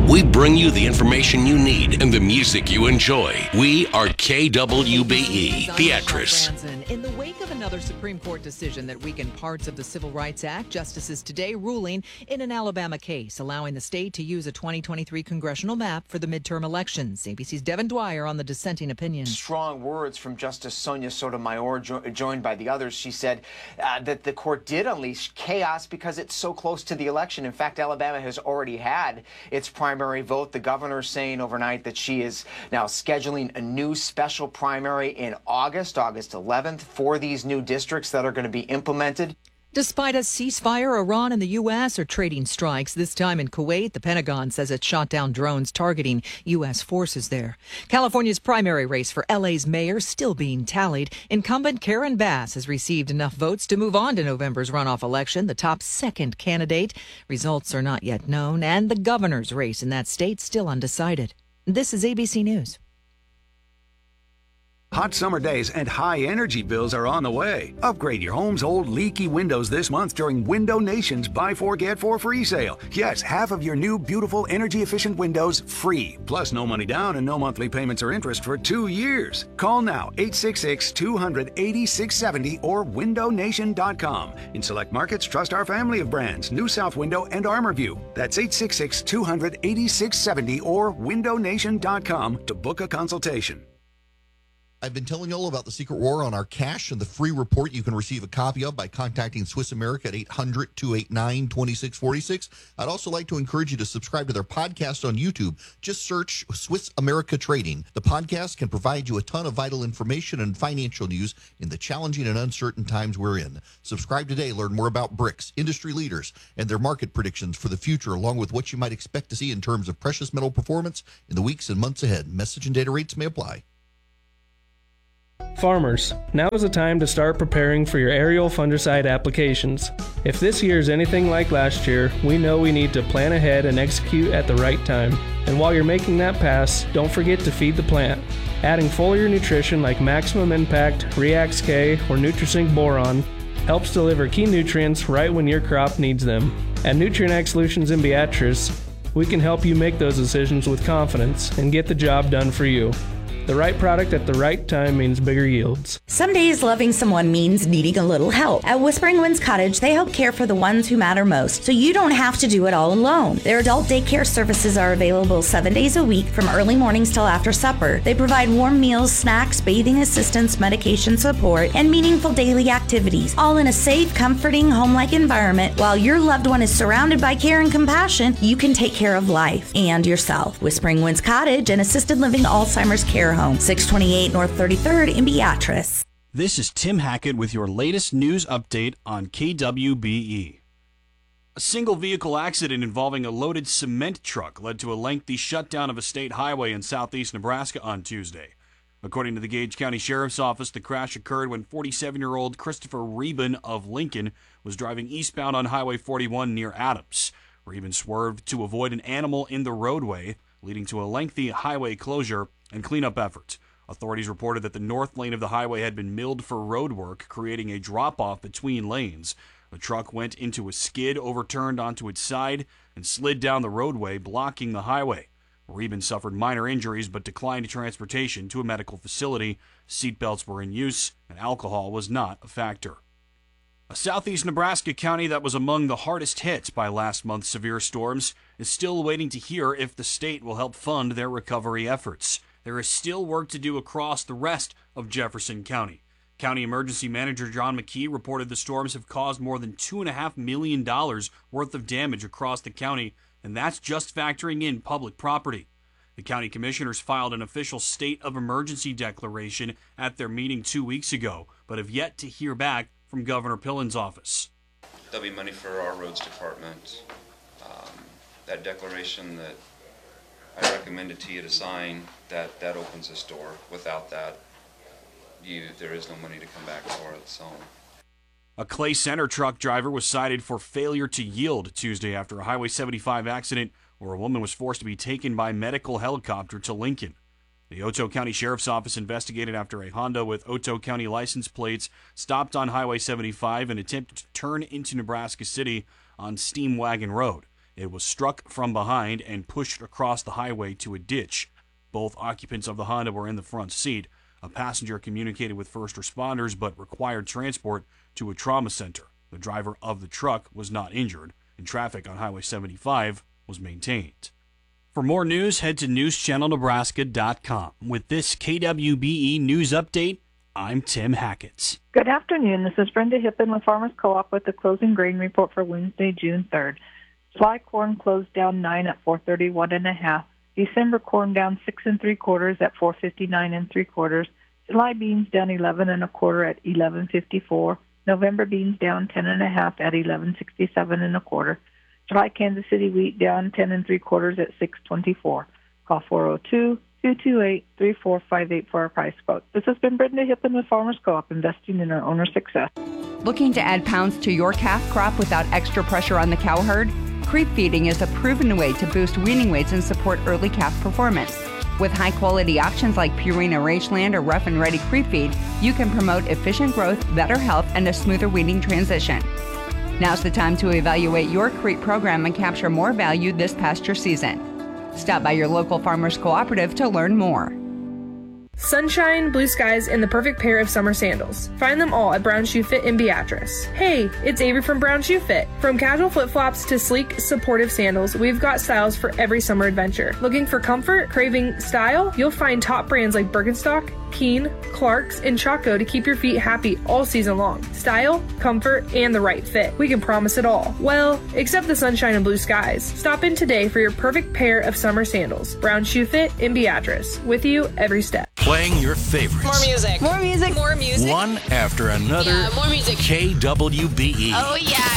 We bring you the information you need and the music you enjoy. We are KWBE, Beatrice. In the wake of another Supreme Court decision that weakened parts of the Civil Rights Act, justices today ruling in an Alabama case allowing the state to use a 2023 congressional map for the midterm elections. ABC's Devin Dwyer on the dissenting opinion. Strong words from Justice Sonia Sotomayor, joined by the others. She said that the court did unleash chaos because it's so close to the election. In fact, Alabama has already had its primary vote. The governor saying overnight that she is now scheduling a new special primary in August 11th, for these new districts that are going to be implemented. Despite a ceasefire, Iran and the U.S. are trading strikes. This time in Kuwait, the Pentagon says it shot down drones targeting U.S. forces there. California's primary race for L.A.'s mayor still being tallied. Incumbent Karen Bass has received enough votes to move on to November's runoff election, the top second candidate. Results are not yet known, and the governor's race in that state still undecided. This is ABC News. Hot summer days and high energy bills are on the way. Upgrade your home's old leaky windows this month during Window Nation's Buy 4 Get 4 free sale. Yes, half of your new beautiful energy efficient windows free. Plus no money down and no monthly payments or interest for 2 years. Call now 866-200-8670 or windownation.com. In select markets, trust our family of brands, New South Window and ArmorView. That's 866-200-8670 or windownation.com to book a consultation. I've been telling you all about the Secret War on our cash and the free report you can receive a copy of by contacting Swiss America at 800-289-2646. I'd also like to encourage you to subscribe to their podcast on YouTube. Just search Swiss America Trading. The podcast can provide you a ton of vital information and financial news in the challenging and uncertain times we're in. Subscribe today. Learn more about BRICS, industry leaders, and their market predictions for the future, along with what you might expect to see in terms of precious metal performance in the weeks and months ahead. Message and data rates may apply. Farmers, now is the time to start preparing for your aerial fungicide applications. If this year is anything like last year, we know we need to plan ahead and execute at the right time. And while you're making that pass, don't forget to feed the plant. Adding foliar nutrition like Maximum Impact, Reax K, or Nutrisync Boron helps deliver key nutrients right when your crop needs them. At Nutrient Ag Solutions in Beatrice, we can help you make those decisions with confidence and get the job done for you. The right product at the right time means bigger yields. Some days loving someone means needing a little help. At Whispering Winds Cottage, they help care for the ones who matter most, so you don't have to do it all alone. Their adult daycare services are available 7 days a week from early mornings till after supper. They provide warm meals, snacks, bathing assistance, medication support, and meaningful daily activities, all in a safe, comforting, home-like environment. While your loved one is surrounded by care and compassion, you can take care of life and yourself. Whispering Winds Cottage, an assisted living Alzheimer's care home, 628 North 33rd in Beatrice. This is Tim Hackett with your latest news update on KWBE. A single vehicle accident involving a loaded cement truck led to a lengthy shutdown of a state highway in southeast Nebraska on Tuesday. According to the Gage County Sheriff's Office, the crash occurred when 47-year-old Christopher Reben of Lincoln was driving eastbound on Highway 41 near Adams. Reben swerved to avoid an animal in the roadway, leading to a lengthy highway closure and cleanup effort. Authorities reported that the north lane of the highway had been milled for road work, creating a drop-off between lanes. The truck went into a skid, overturned onto its side, and slid down the roadway, blocking the highway. Reben suffered minor injuries but declined transportation to a medical facility. Seatbelts were in use, and alcohol was not a factor. A southeast Nebraska county that was among the hardest hit by last month's severe storms is still waiting to hear if the state will help fund their recovery efforts. There is still work to do across the rest of Jefferson County. County Emergency Manager John McKee reported the storms have caused more than $2.5 million worth of damage across the county, and that's just factoring in public property. The county commissioners filed an official state of emergency declaration at their meeting 2 weeks ago, but have yet to hear back from Governor Pillen's office. There'll be money for our roads department. That declaration that I recommended to you to sign, that opens this door. Without that, there is no money to come back for it. So, a Clay Center truck driver was cited for failure to yield Tuesday after a Highway 75 accident where a woman was forced to be taken by medical helicopter to Lincoln. The Otoe County Sheriff's Office investigated after a Honda with Otoe County license plates stopped on Highway 75 and attempted to turn into Nebraska City on Steam Wagon Road. It was struck from behind and pushed across the highway to a ditch. Both occupants of the Honda were in the front seat. A passenger communicated with first responders but required transport to a trauma center. The driver of the truck was not injured, and traffic on Highway 75 was maintained. For more news, head to newschannelnebraska.com. With this KWBE News Update, I'm Tim Hackett. Good afternoon. This is Brenda Hippen with Farmers Co-op with the closing grain report for Wednesday, June 3rd. July corn closed down 9 at 431 1/2. December corn down 6 3/4 at 459 3/4. July beans down 11 1/4 at 1154. November beans down 10 1/2 at 1167 1/4. July Kansas City wheat down 10 3/4 at 624. Call 402-228-3458 for our price quote. This has been Brenda Hippen with Farmers Co-op, investing in our owner's success. Looking to add pounds to your calf crop without extra pressure on the cow herd? Creep feeding is a proven way to boost weaning weights and support early calf performance. With high-quality options like Purina Rangeland or Rough and Ready Creep Feed, you can promote efficient growth, better health, and a smoother weaning transition. Now's the time to evaluate your Creep program and capture more value this pasture season. Stop by your local Farmers Cooperative to learn more. Sunshine, blue skies, and the perfect pair of summer sandals. Find them all at Brown Shoe Fit in Beatrice. Hey, it's Avery from Brown Shoe Fit. From casual flip-flops to sleek, supportive sandals, we've got styles for every summer adventure. Looking for comfort, craving style? You'll find top brands like Birkenstock, Keen, Clarks, and Chaco to keep your feet happy all season long. Style, comfort, and the right fit. We can promise it all. Well, except the sunshine and blue skies. Stop in today for your perfect pair of summer sandals. Brown Shoe Fit in Beatrice. With you every step. Playing your favorites. More music. More music. More music. One after another. Yeah, more music. KWBE. Oh, yeah.